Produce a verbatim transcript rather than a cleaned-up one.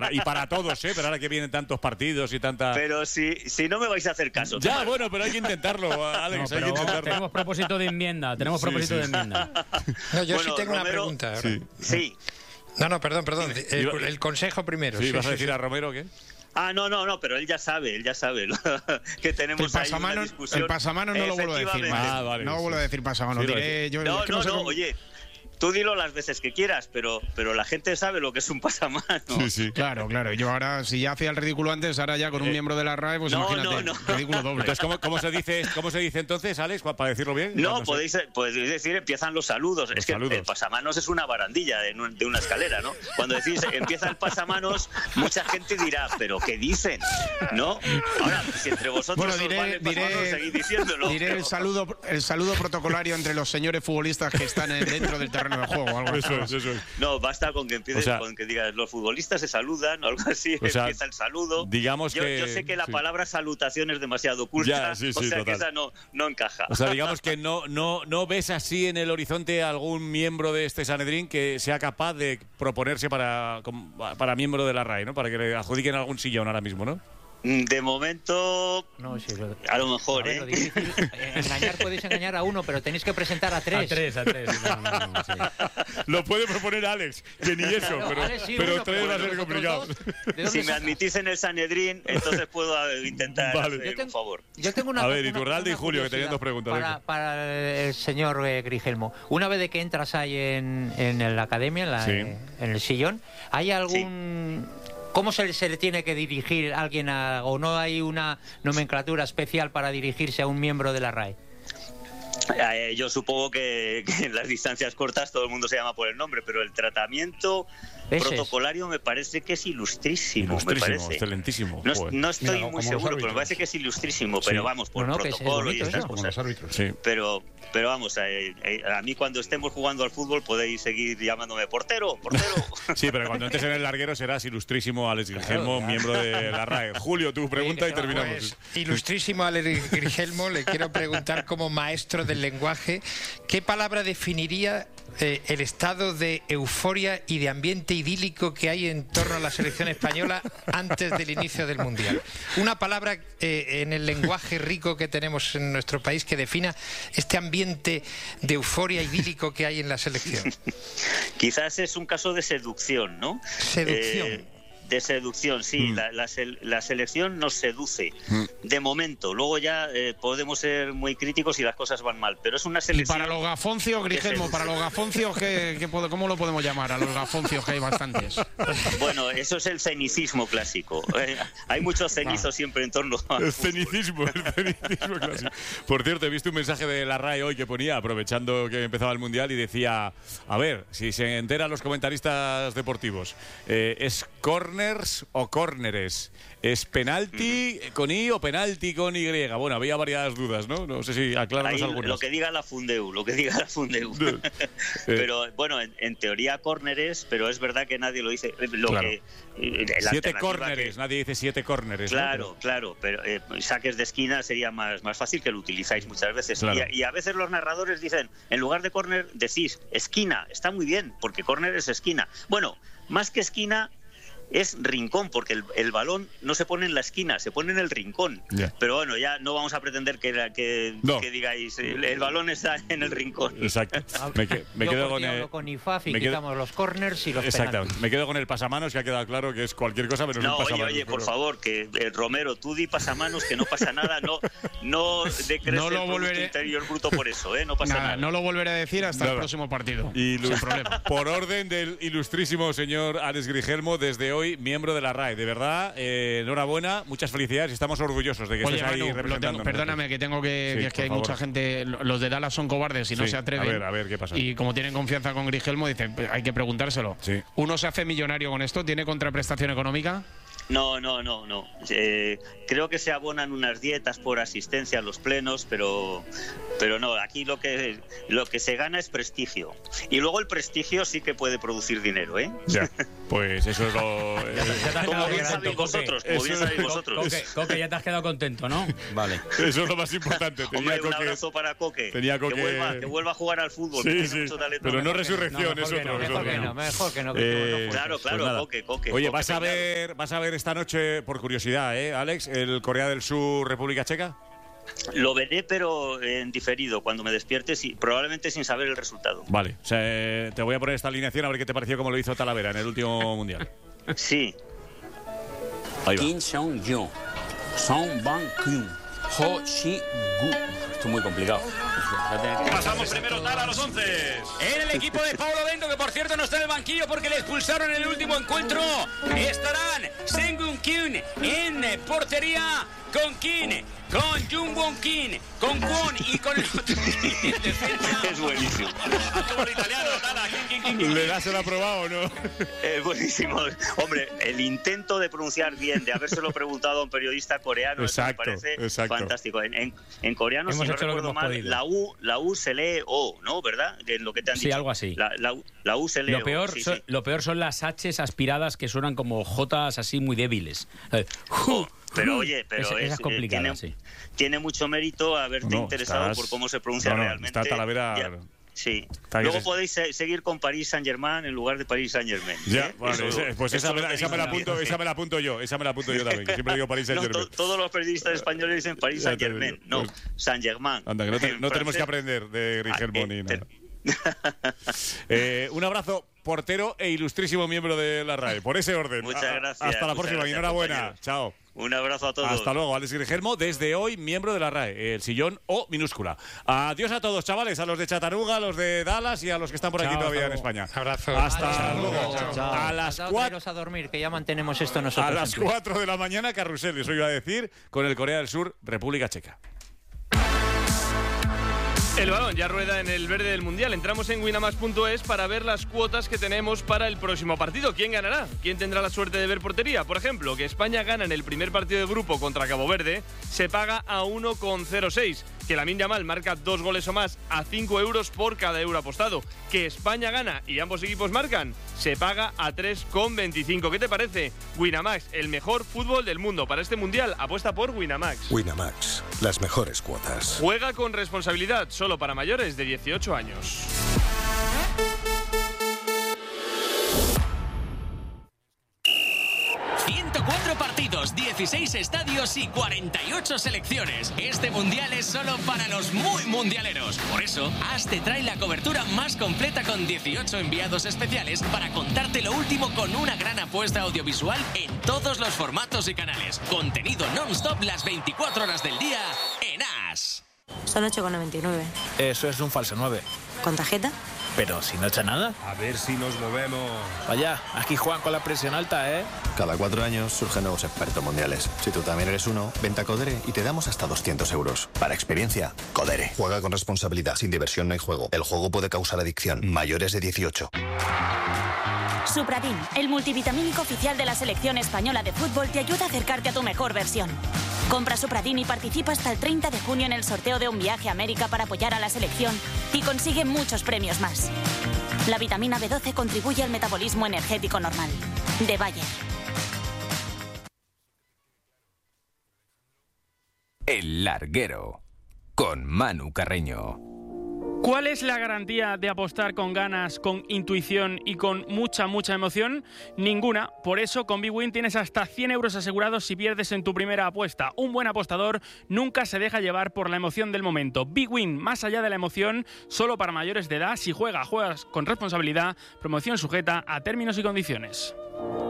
para, y para todos, ¿eh? Pero ahora que vienen tantos partidos y tanta... Pero si, si no me vais a hacer caso. Ya, bueno, pero hay que intentarlo, Alex, no, hay que intentarlo. Tenemos propósito de enmienda, tenemos Sí, propósito sí. de enmienda. No, yo Bueno, sí tengo Romero, una pregunta. ahora. Sí. Sí. No, no, perdón, perdón. El, Iba- el consejo primero. Sí, sí, ¿vas a sí, decir sí. a Romero qué? Ah, no, no, no, pero él ya sabe, él ya sabe que tenemos El ahí una pasamanos, discusión. el pasamanos no lo vuelvo a decir Efectivamente. más. Ah, vale, no sí. vuelvo a decir pasamanos. Sí, lo Diré, yo, No, es que no, sé no, cómo- oye, tú dilo las veces que quieras, pero, pero la gente sabe lo que es un pasamanos. Sí, sí. Claro, claro. Yo ahora, si ya hacía el ridículo antes, ahora ya con un Eh, miembro de la R A E, pues no, imagínate. no, no. Ridículo doble. Entonces, ¿cómo, cómo, se dice, ¿cómo se dice entonces, Alex, para decirlo bien? No, Cuando se- podéis, podéis decir, empiezan los saludos. Los es que saludos. el pasamanos es una barandilla de, un- de una escalera, ¿no? Cuando decís, empieza el pasamanos, mucha gente dirá, ¿pero qué dicen? ¿No? Ahora, si entre vosotros Bueno, os diré, vale el pasamanos, diré, seguid diciéndolo. diré pero- el saludo, el saludo protocolario entre los señores futbolistas que están en- dentro del terreno de juego. Algo así. Eso es, eso es. No, basta con que empieces, O sea- con que digas, los futbolistas se saludan o algo así, O sea, empieza el saludo. digamos yo, que- yo sé que la sí. palabra salutación es demasiado oculta, Ya, sí, o sí, sea que total. esa no, no encaja. O sea, digamos que no, no, no ves así en el horizonte algún miembro de este Sanedrín que sea capaz de proponerse para, como- para miembro de la R A E, ¿no? Para que le adjudiquen algún sillón ahora mismo, ¿no? De momento, No, sí, lo- a lo mejor, A ver, ¿eh? lo difícil, eh, engañar podéis engañar a uno, pero tenéis que presentar a tres. A tres, a tres. No, no, no, sí. Lo puede proponer Alex, que ni eso, No, pero, Alex, sí, pero bueno, tres pero va a ser los otros complicado. dos, ¿de dónde Si me sacas? admitís en el Sanedrín, entonces puedo eh, intentar Vale. hacer Yo tengo- un favor. Yo tengo una A ver, una- Iturralde y una Julio, que tenían curiosidad dos preguntas, Para, venga. para el señor eh, Grigelmo. Una vez de que entras ahí en, en la academia, en, la- Sí. eh, en el sillón, ¿hay algún... ¿Cómo se, le- se le tiene que dirigir a alguien a- o no hay una nomenclatura especial para dirigirse a un miembro de la R A E? Eh, yo supongo que, que en las distancias cortas todo el mundo se llama por el nombre, pero el tratamiento Ese es. protocolario me parece que es ilustrísimo. me Ilustrísimo, parece. excelentísimo. No, joder. no estoy Mira, muy como los seguro, pero me árbitros. parece que es ilustrísimo. Pero Sí. vamos, por No, no, que es- es protocolo y bonito estas eso. Como cosas. los árbitros. Sí. Pero, pero vamos, eh, eh, a mí cuando estemos jugando al fútbol podéis seguir llamándome portero, portero. Sí, pero cuando entres en el larguero serás ilustrísimo Alex Grigelmo, miembro de la R A E. Julio, tu pregunta y terminamos. Pues, ilustrísimo Alex Grigelmo, le quiero preguntar como maestro del lenguaje, ¿qué palabra definiría eh, el estado de euforia y de ambiente idílico que hay en torno a la selección española antes del inicio del Mundial? Una palabra eh, en el lenguaje rico que tenemos en nuestro país que defina este ambiente de euforia idílico que hay en la selección. Quizás es un caso de seducción, ¿no? Seducción. Eh, de seducción, sí. Mm. La, la sel- la selección nos seduce. De momento. Luego ya eh, podemos ser muy críticos y las cosas van mal. Pero es una Y selección... para los gafoncios, Grigelmo, seduce. para los gafoncios, ¿qué, qué puedo- ¿cómo lo podemos llamar? A los gafoncios, que hay bastantes. Bueno, eso es el cenicismo clásico. Eh, hay mucho cenizo siempre en torno a... El cenicismo, el cenicismo clásico. Por cierto, he visto un mensaje de la R A E hoy que ponía, aprovechando que empezaba el Mundial, y decía, a ver, si se enteran los comentaristas deportivos, eh, ¿es corners o córneres? ¿Es penalti con I o penalti con Y? Bueno, había varias dudas, ¿no? No sé si aclararnos Ahí, algunas. lo que diga la Fundeu, lo que diga la Fundeu. Pero bueno, en, en teoría córneres, pero es verdad que nadie lo dice. Lo Claro. que, eh, la Siete alternativa córneres, que- nadie dice siete córneres. ¿no? Claro, claro, pero eh, saques de esquina sería más, más fácil, que lo utilizáis muchas veces. Claro. Y, a, y a veces los narradores dicen, en lugar de córner, decís esquina. Está muy bien, porque córner es esquina. Bueno, más que esquina, es rincón, porque el, el balón no se pone en la esquina, se pone en el rincón. Ya. Pero bueno, ya no vamos a pretender que, que, No. que digáis, el, el balón está en el rincón. Exacto. Me, que- me Yo quedo por con ti el... hablo con I F A F y me quedo- quitamos los corners y los Exactamente. penaltis. Me quedo con el pasamanos, que ha quedado claro que es cualquier cosa menos No, un oye, pasamanos. oye, por pero- favor, que eh, Romero, tú di pasamanos, que no pasa nada, no, no decreces No lo el Producto volveré- Interior Bruto por eso, ¿eh? No pasa Nada, nada. no lo volveré a decir hasta Nada. el próximo partido. Y Sin problema. por orden del ilustrísimo señor Alex Grigelmo, desde hoy miembro de la R A E. De verdad, eh, enhorabuena, muchas felicidades y estamos orgullosos de que Oye, estés ahí Manu, lo tengo- representando. perdóname, que tengo que. Sí, que es que por hay favor. mucha gente. Los de Dallas son cobardes y no Sí, se atreven. a ver, a ver, ¿qué pasa? Y como tienen confianza con Grigelmo, dicen, "Pues hay que preguntárselo. Sí. ¿Uno se hace millonario con esto? ¿Tiene contraprestación económica? No, no, no, no. Eh, creo que se abonan unas dietas por asistencia a los plenos, pero, Pero no, aquí lo que lo que se gana es prestigio. Y luego el prestigio sí que puede producir dinero, ¿eh? Ya, pues eso es lo... Ya te has Como quedado bien contento, sabéis Coque. vosotros, como bien Eso- sabéis vosotros. Coque, Coque, ya te has quedado contento, ¿no? Vale. Eso es lo más importante. Tenía Hombre, un Coque- abrazo para Coque. tenía Coque- Que, vuelva, que vuelva a jugar al fútbol. que Sí, tiene sí, mucho talento. pero no Mejor que resurrección, No, es mejor que otro. no, es Mejor otro. que no, mejor que no. Que Eh, tú no Claro, Pues claro, nada. Coque, Coque. Oye, Coque vas a Peñalo. ver, vas a ver esta noche, por curiosidad, ¿eh, Alex, el Corea del Sur, República Checa? Lo veré, pero en diferido, cuando me despierte, sí, probablemente sin saber el resultado. Vale, o sea, eh, te voy a poner esta alineación a ver qué te pareció como lo hizo Talavera en el último Mundial. Sí. Ahí va. Kim Seong-jung, Song Bang-kyun, Ho Chi-gu. Esto es muy complicado. Pasamos primero tal a los once. En el equipo de Paulo Bento, que por cierto no está en el banquillo porque le expulsaron en el último encuentro, estarán Sengun Kyun en portería, con Kim, con Jung Won Kim, con Kwon y con el otro en defensa. Es buenísimo. Como el italiano, Tala. King, king, king. ¿Le das el aprobado o no? Es buenísimo. Hombre, el intento de pronunciar bien, de habérselo preguntado a un periodista coreano, eso me Exacto, parece exacto. fantástico. En, en, en coreano, Hemos si no hecho lo que recuerdo hemos mal, podido. la U, la U se lee O, ¿no? ¿Verdad? Que es lo que te han Sí, dicho. algo así. La, la, U- la U se lee Lo O, peor, sí, son, sí. lo peor son las H's aspiradas que suenan como J's así muy débiles. Eh, ju, Pero ju. oye, pero Esa- es, esa es eh, complicada, tiene, sí. tiene mucho mérito haberte No, interesado estás- por cómo se pronuncia no, no, realmente. está Talavera- Ya, sí. Está que Luego se- podéis se- seguir con Paris Saint-Germain en lugar de Paris Saint-Germain. Ya, ¿eh? vale, Eso- ese- pues eso esa me, lo la, esa, me la tenéis apunto, bien. esa me la apunto yo, esa me la apunto yo también, que siempre digo París Saint No, Germain. to- todos los periodistas españoles dicen Paris Ya te Saint-Germain. digo, No, pues- Saint-Germain. Anda, que no, te- En no tenemos que francés- aprender de Rigelmo Ah, ni eh, nada. te- Eh, un abrazo, portero e ilustrísimo miembro de la R A E. Por ese orden. Muchas A- gracias, Hasta la muchas próxima y gracias, enhorabuena. compañeros. Chao. Un abrazo a todos. Hasta luego, Alex Grigelmo, desde hoy miembro de la R A E, el sillón O minúscula. Adiós a todos, chavales, a los de Chattanooga, a los de Dallas y a los que están por aquí Chao, todavía hasta en luego. España. Abrazo. Hasta Chao, luego. chao, chao. A las Faltaba cuatro. traeros a dormir, que ya mantenemos esto nosotros. A en las Twitch. cuatro de la mañana, carrusel, eso iba a decir, con el Corea del Sur, República Checa. El balón ya rueda en el verde del Mundial. Entramos en winamax punto es para ver las cuotas que tenemos para el próximo partido. ¿Quién ganará? ¿Quién tendrá la suerte de ver portería? Por ejemplo, que España gana en el primer partido de grupo contra Cabo Verde, se paga a uno coma cero seis. Que Lamine Yamal marca dos goles o más a cinco euros por cada euro apostado. Que España gana y ambos equipos marcan, se paga a tres coma veinticinco. ¿Qué te parece? Winamax, el mejor fútbol del mundo. Para este Mundial, apuesta por Winamax. Winamax, las mejores cuotas. Juega con responsabilidad, solo para mayores de dieciocho años. ciento cuatro partidos, dieciséis estadios y cuarenta y ocho selecciones. Este mundial es solo para los muy mundialeros. Por eso, As te trae la cobertura más completa con dieciocho enviados especiales para contarte lo último con una gran apuesta audiovisual en todos los formatos y canales. Contenido non-stop las veinticuatro horas del día en As. Son ocho con noventa y nueve. Eso es un falso nueve. ¿Con tarjeta? Pero si no echa nada. A ver si nos movemos. Vaya, aquí juegan con la presión alta, ¿eh? Cada cuatro años surgen nuevos expertos mundiales. Si tú también eres uno, vente a Codere y te damos hasta doscientos euros. Para experiencia, Codere. Juega con responsabilidad. Sin diversión no hay juego. El juego puede causar adicción. Mayores de dieciocho. Supradin, el multivitamínico oficial de la selección española de fútbol, te ayuda a acercarte a tu mejor versión. Compra Supradin y participa hasta el treinta de junio en el sorteo de un viaje a América para apoyar a la selección y consigue muchos premios más. La vitamina B doce contribuye al metabolismo energético normal. De Bayer. El Larguero, con Manu Carreño. ¿Cuál es la garantía de apostar con ganas, con intuición y con mucha, mucha emoción? Ninguna. Por eso con Big Win tienes hasta cien euros asegurados si pierdes en tu primera apuesta. Un buen apostador nunca se deja llevar por la emoción del momento. Big Win, más allá de la emoción, solo para mayores de edad. Si juega, juegas con responsabilidad. Promoción sujeta a términos y condiciones.